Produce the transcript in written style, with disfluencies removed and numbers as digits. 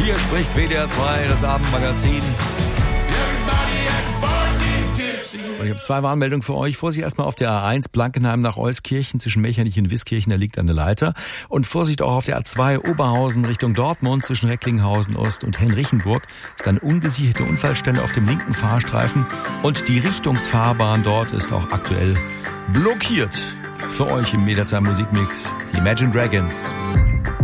Hier spricht WDR 2, das Abendmagazin. Und ich habe 2 Warnmeldungen für euch. Vorsicht erstmal auf der A1 Blankenheim nach Euskirchen zwischen Mechernich und Wiskirchen, da liegt eine Leiter. Und Vorsicht auch auf der A2 Oberhausen Richtung Dortmund zwischen Recklinghausen Ost und Henrichenburg. Ist eine ungesicherte Unfallstelle auf dem linken Fahrstreifen. Und die Richtungsfahrbahn dort ist auch aktuell blockiert. Für euch im Mediazeit Musikmix die Imagine Dragons.